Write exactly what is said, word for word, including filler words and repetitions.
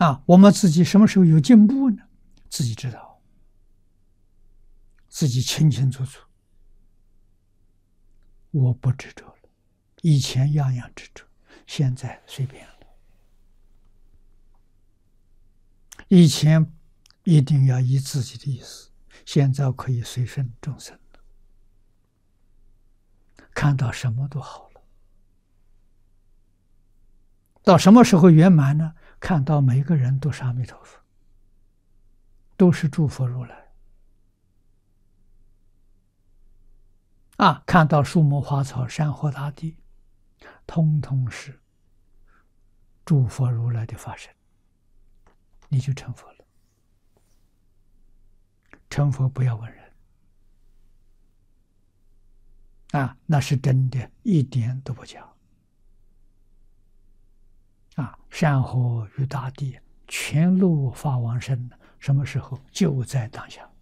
啊，我们自己什么时候有进步呢？自己知道，自己清清楚楚。我不执着了，以前样样执着，现在随便了。以前一定要依自己的意思，现在可以随顺众生了。看到什么都好了。到什么时候圆满呢？看到每个人都是阿弥陀佛，都是诸佛如来。啊，看到树木花草山河大地，通通是诸佛如来的法身，你就成佛了。成佛不要问人，啊，那是真的，一点都不假。啊，山河与大地全入法王身，什么时候？就在当下。